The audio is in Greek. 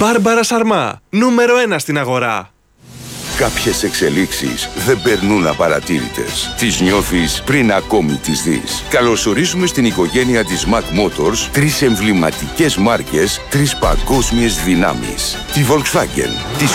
Μπάρμπαρα Σαρμά, νούμερο 1 στην αγορά. Κάποιες εξελίξεις δεν περνούν απαρατήρητες. Τις νιώθεις πριν ακόμη τις δεις. Καλωσορίζουμε στην οικογένεια της Mac Motors 3 εμβληματικές μάρκες, 3 παγκόσμιες δυνάμεις. Τη Volkswagen, τη